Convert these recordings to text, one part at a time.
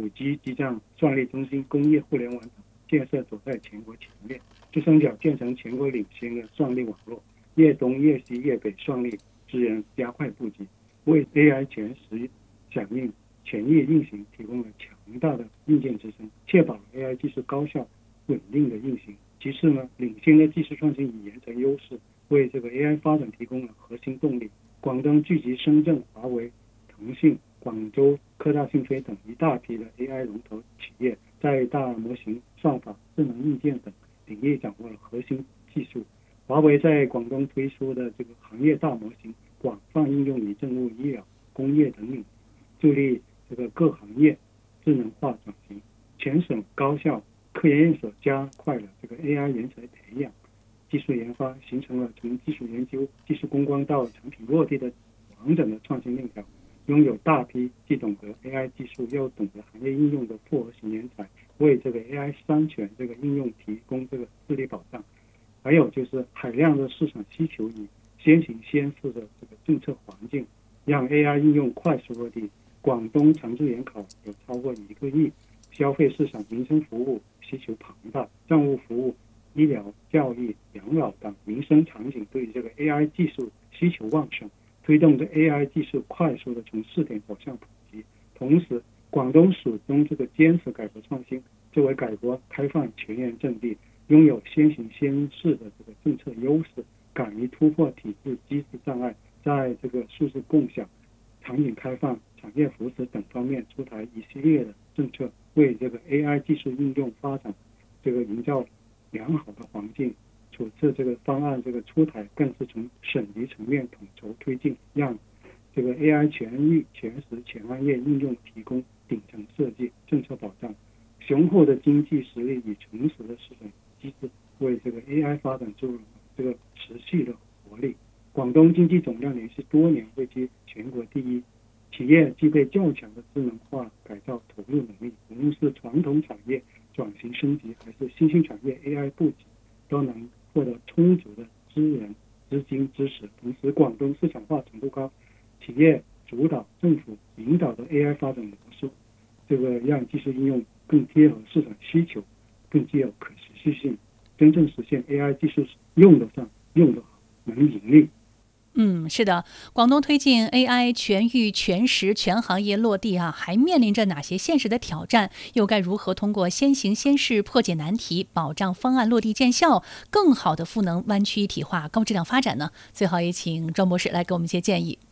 5G 基站、算力中心、工业互联网等建设走在全国前面，珠三角建成全国领先的算力网络，粤东、粤西、粤北算力资源加快布局，为 AI 全时响应、全域运行提供了强大的硬件支撑，确保 AI 技术高效稳定的运行。其次呢，领先的技术创新与研发优势，为这个 AI 发展提供了核心动力。广东聚集深圳、华为、腾讯、广州、科大讯飞等一大批的 AI 龙头企业，在大模型、算法、智能硬件等领域掌握了核心技术。华为在广东推出的这个行业大模型，广泛应用于政务、医疗、工业等领域，助力这个各行业智能化转型。全省高校科研院所加快了这个 AI 人才培养、技术研发，形成了从技术研究、技术攻关到产品落地的完整的创新链条。拥有大批既懂得 AI 技术又懂得行业应用的复合型人才，为这个 AI 三全这个应用提供这个智力保障。还有就是海量的市场需求与先行先试的这个政策环境，让 AI 应用快速落地。广东常驻研考有超过1个亿，消费市场、民生服务需求庞大，政务服务、医疗、教育、养老等民生场景对这个 AI 技术需求旺盛，推动着 AI 技术快速的从试点走向普及。同时，广东始终这个坚持改革创新，作为改革开放前沿阵地，拥有先行先试的这个政策优势，敢于突破体制机制障碍，在这个数字共享、场景开放、产业扶持等方面出台一系列的政策，为这个 AI 技术应用发展这个营造良好的环境。此次这个方案这个出台，更是从省级层面统筹推进，让这个 AI 全域、全时、全行业应用提供顶层设计、政策保障。雄厚的经济实力与成熟的市场机制，为这个 AI 发展注入这个持续的活力。广东经济总量连续多年位居全国第一，企业具备较强的智能化改造投入能力，无论是传统产业转型升级，还是新兴产业 AI 布局，都能获得充足的资源、资金支持。同时，广东市场化程度高，企业主导、政府引导的 AI 发展模式，这个让技术应用更贴合市场需求，更具有可持续性，真正实现 AI 技术用得上、用得好、能盈利。 是的，广东推进 AI 全域、全时、全行业落地还面临着哪些现实的挑战？又该如何通过先行先试破解难题，保障方案落地见效，更好的赋能湾区一体化、高质量发展呢？最好也请庄博士来给我们一些建议。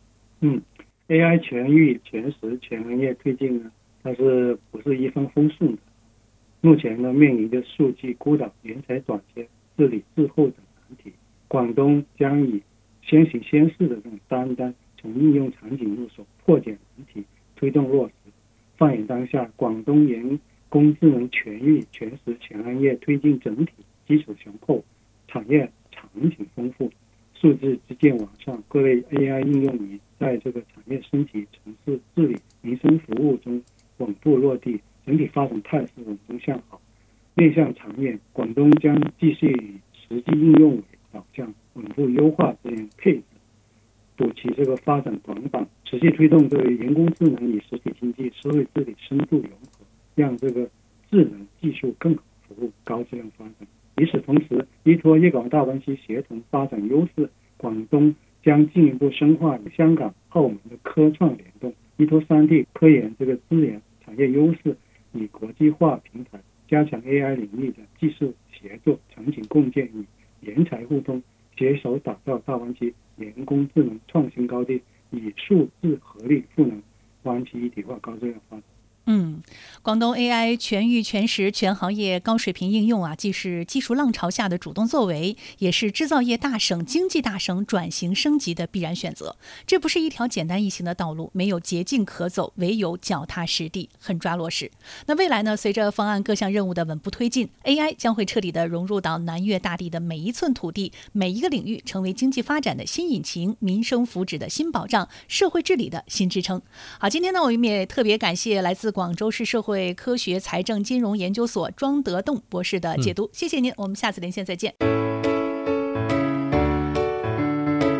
AI 全域、全时、全行业推进呢，它是不是一帆风顺的？目前呢，面临着数据孤岛、人才短缺、治理滞后等难题。广东将以先行先试的这种担当，从应用场景入手，破解难题，推动落实。放眼当下，广东人工智能全域、全时、全行业推进整体基础雄厚，产业场景丰富，数字基建完善，各类 AI 应用于在这个产业升级、城市治理、民生服务中稳步落地，整体发展态势稳中向好。面向长远，广东将继续以实际应用为导向，稳步优化资源配置，补齐这个发展短板，持续推动这个人工智能与实体经济、社会治理深度融合，让这个智能技术更好服务高质量发展。与此同时，依托粤港澳大湾区协同发展优势，广东将进一步深化与香港、澳门的科创联动，依托3地科研这个资源、产业优势与国际化平台，加强 AI 领域的技术协作、场景共建与人才互通，携手打造大湾区人工智能创新高地，以数字合力赋能湾区一体化高质量发展。 广东 AI 全域、全时、全行业高水平应用既是技术浪潮下的主动作为，也是制造业大省、经济大省转型升级的必然选择。这不是一条简单易行的道路，没有捷径可走，唯有脚踏实地，狠抓落实。那未来呢？随着方案各项任务的稳步推进， AI 将会彻底的融入到南粤大地的每一寸土地，每一个领域，成为经济发展的新引擎，民生福祉的新保障，社会治理的新支撑。好，今天呢，我们也特别感谢来自广州市社会科学财政金融研究所庄德栋博士的解读，谢谢您，我们下次连线再见。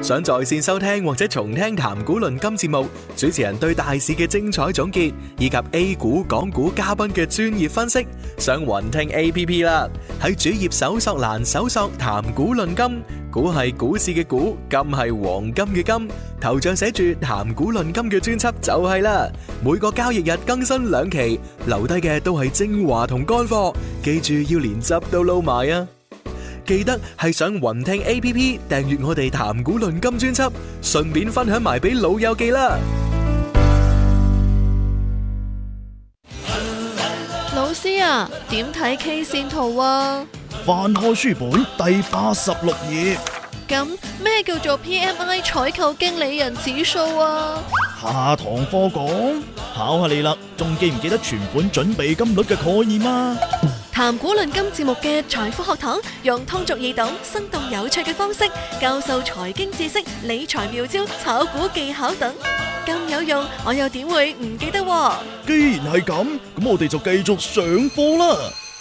想在線收聽或者重聽談股論金節目，主持人對大市嘅精彩總結，以及 A 股、港股嘉賓嘅專業分析，上雲聽 APP 啦。喺主頁搜索欄搜索談股論金，股係股市嘅股，金係黃金嘅金，頭像寫住談股論金嘅專輯就係啦。每個交易日更新2期，留低嘅都係精華同乾貨，記住要連汁都撈埋啊！記得係上雲聽 APP 訂閱我哋談股論金專輯，順便分享埋俾老友記啦。 老師啊，點睇 K 線圖啊？ 翻開書本第86頁。 咁咩叫做 PMI 採購經理人指數啊？ 下堂課講，考下你啦，仲記唔記得存款準備金率嘅概念啊？ 談股論金節目嘅財富學堂，用通俗易懂、生動有趣嘅方式教授財經知識、理財妙招、炒股技巧等，咁有用，我又點會唔記得喎？ 既然係咁，咁我哋就繼續上課啦。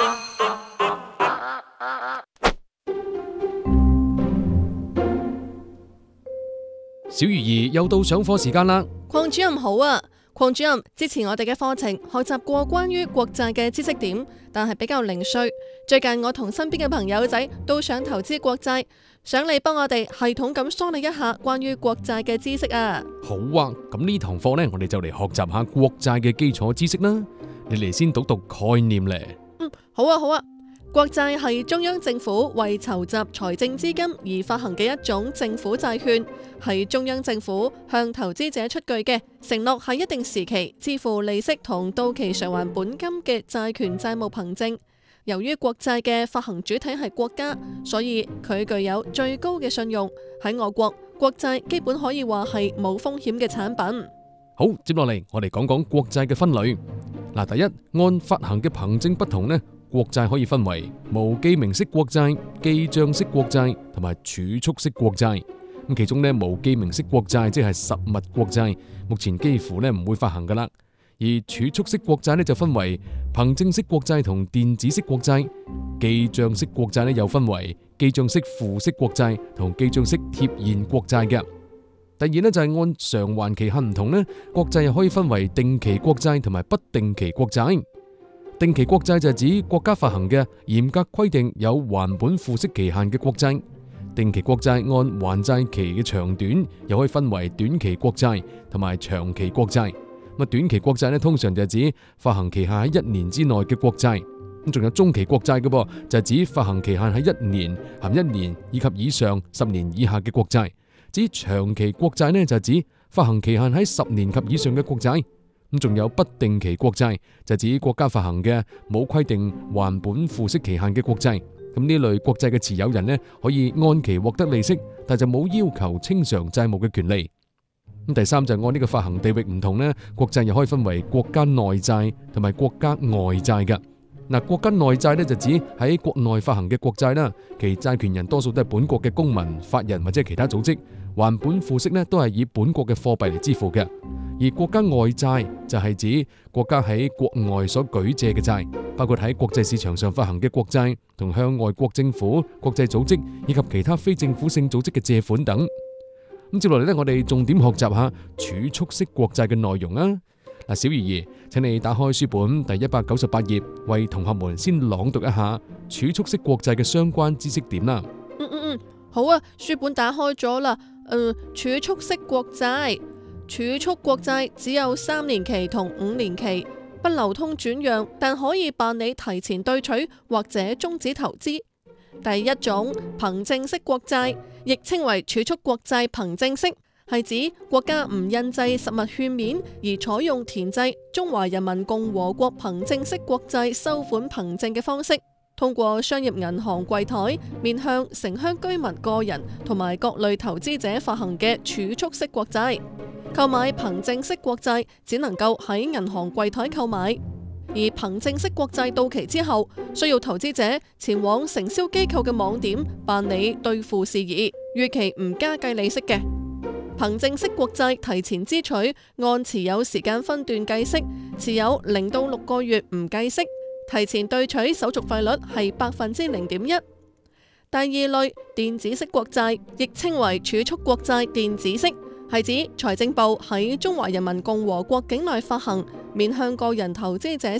小魚兒又到上課時間啦。 鄺主任好啊，鄺主任，之前我哋嘅課程學習過關於國債嘅知識點，但係比較零碎。最近我同身邊嘅朋友仔都想投資國債，想你幫我哋系統咁梳理一下關於國債嘅知識啊。 好啊，咁呢堂課呢，我哋就嚟學習下國債嘅基礎知識啦。你嚟先讀概念咧。 好啊，好啊。國債係中央政府為籌集財政資金而發行嘅一種政府債券，係中央政府向投資者出具嘅承諾，喺一定時期支付利息同到期償還本金嘅債權債務憑證。由於國債嘅發行主體係國家，所以佢具有最高嘅信用。喺我國，國債基本可以話係冇風險嘅產品。 好，接落嚟我哋講講國債嘅分類。嗱，第一，按發行嘅憑證不同呢，國債可以分為無記名式國債、記賬式國債同埋儲蓄式國債。咁其中呢，無記名式國債即係實物國債，目前幾乎呢唔會發行噶啦。而儲蓄式國債呢就分為憑證式國債同電子式國債。記賬式國債呢又分為記賬式付息國債同記賬式貼現國債嘅。第二呢，就係按償還期限唔同呢，國債又可以分為定期國債同埋不定期國債。定期國債就係指國家發行嘅嚴格規定有還本付息期限嘅國債。定期國債按還債期嘅長短，又可以分為短期國債同埋長期國債。咁短期國債呢，通常就係指發行期限喺1年之內嘅國債。咁仲有中期國債嘅噃，就係指發行期限喺1年、含1年以及以上10年以下嘅國債。至於長期國債呢，就係指發行期限喺10年及以上嘅國債。咁仲有不定期國債，就係指國家發行嘅冇規定還本付息期限嘅國債。咁呢類國債嘅持有人呢，可以按期獲得利息，但就冇要求清償債務嘅權利。咁第三就係按呢個發行地域唔同呢，國債又可以分為國家內債同埋國家外債㗎。嗱，國家內債呢，就指喺國內發行嘅國債啦，其債權人多數都係本國嘅公民、法人或者其他組織，還本付息呢都係以本國嘅貨幣嚟支付嘅。而國家外債就係指國家喺國外所舉借嘅債，包括喺國際市場上發行嘅國債，同向外國政府、國際組織以及其他非政府性組織嘅借款等。咁接落嚟呢，我哋重點學習下儲蓄式國債嘅內容啊！嗱，小魚兒，請你打開書本第198頁，為同學們先朗讀一下儲蓄式國債嘅相關知識點啦。 好啊，書本打開咗啦。儲蓄式國債，儲蓄國債只有3年期同5年期，不流通轉讓，但可以辦理提前兌取或者終止投資。第一種憑證式國債，亦稱為儲蓄國債憑證式，係指國家唔印製實物券面，而採用填製中華人民共和國憑證式國債收款憑證嘅方式，通過商業銀行櫃台面向城鄉居民個人同埋各類投資者發行嘅儲蓄式國債。購買憑證式國債只能夠喺銀行櫃台購買，而憑證式國債到期之後，需要投資者前往承銷機構嘅網點辦理兌付事宜，逾期唔加計利息嘅。憑證式國債提前支取按持有時間分段計息，持有0到6個月唔計息，提前兌取手續費率係0.1%。 第二類電子式國債，亦稱為儲蓄國債電子式，係指財政部喺中華人民共和國境內發行，面向個人投資者